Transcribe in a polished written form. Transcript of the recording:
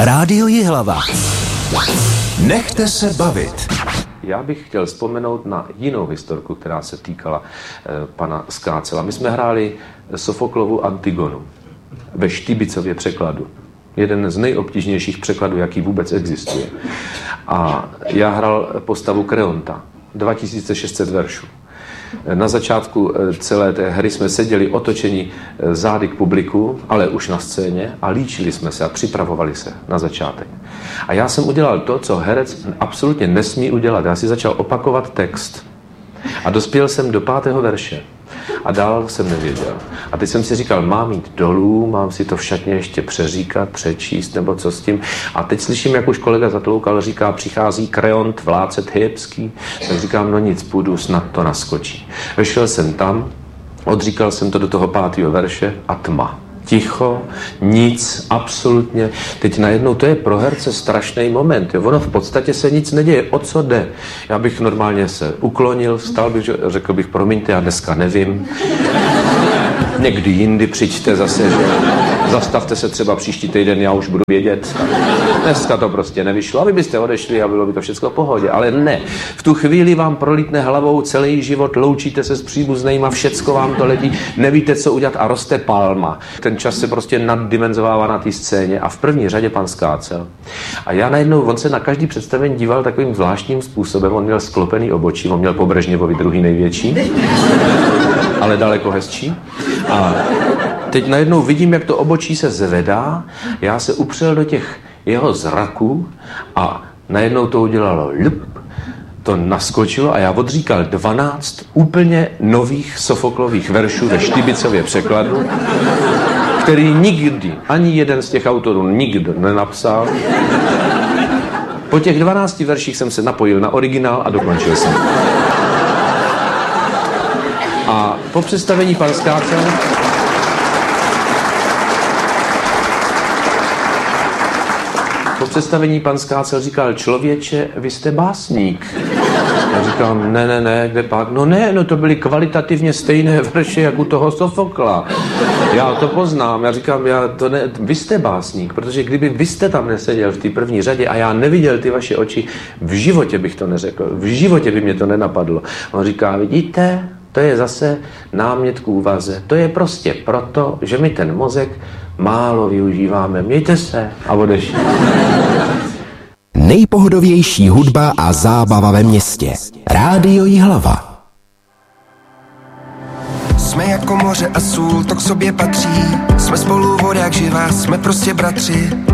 Rádio Jihlava. Nechte se bavit. Já bych chtěl vzpomenout na jinou historku, která se týkala pana Skácela. My jsme hráli Sofoklovu Antigonu ve Štybicově překladu. Jeden z nejobtížnějších překladů, jaký vůbec existuje. A já hrál postavu Kreonta. 2600 veršů. Na začátku celé té hry jsme seděli otočeni zády k publiku, ale už na scéně a líčili jsme se a připravovali se na začátek. A já jsem udělal to, co herec absolutně nesmí udělat. Já si začal opakovat text a dospěl jsem do 5. verše. A dál jsem nevěděl. A teď jsem si říkal, mám jít dolů, mám si to v šatně ještě přeříkat, přečíst, nebo co s tím. A teď slyším, jak už kolega Zatloukal říká, přichází Kreont, vládce Thébský. Tak říkám, no nic, půjdu, snad to naskočí. Vešel jsem tam, odříkal jsem to do toho 5. verše a tma. Ticho, nic, absolutně. Teď najednou to je pro herce strašný moment. Jo. Ono v podstatě se nic neděje. O co jde? Já bych normálně se uklonil, vstal bych, řekl bych, promiňte, já dneska nevím. Někdy jindy přijďte zase, že zastavte se třeba příští týden, já už budu vědět. Dneska to prostě nevyšlo. A vy byste odešli a bylo by to všechno v pohodě. Ale ne. V tu chvíli vám prolítne hlavou celý život, loučíte se s příbuznejma, všecko vám to letí, nevíte, co udělat a roste palma. Ten čas se prostě naddimenzovává na té scéně a v první řadě pan Skácel. A já najednou, on se na každý představení díval takovým zvláštním způsobem, on měl sklopený obočí, on měl po Brežněvovi druhý největší, ale daleko hezčí. A teď najednou vidím, jak to obočí se zvedá, já se upřel do těch jeho zraků a najednou to udělalo lup, to naskočilo a já odříkal 12 úplně nových Sofoklových veršů ve Štybicově překladu, který nikdy, ani jeden z těch autorů nikdo nenapsal. Po těch 12 verších jsem se napojil na originál a dokončil jsem. A po představení pan Skácel říkal, člověče, vy jste básník. Já říkám, ne, kde pak? No to byly kvalitativně stejné verše, jako u toho Sofokla. Já to poznám. Já říkám, vy jste básník, protože kdyby vy jste tam neseděl v té první řadě a já neviděl ty vaše oči, v životě bych to neřekl, v životě by mě to nenapadlo. On říká, vidíte, to je zase námět k úvaze. To je prostě proto, že my ten mozek málo využíváme. Mějte se a odešli. Nejpohodovější hudba a zábava ve městě. Rádio Jihlava. Jsme jako moře a sůl, to k sobě patří. Jsme spolu voda jak živá, jsme prostě bratři.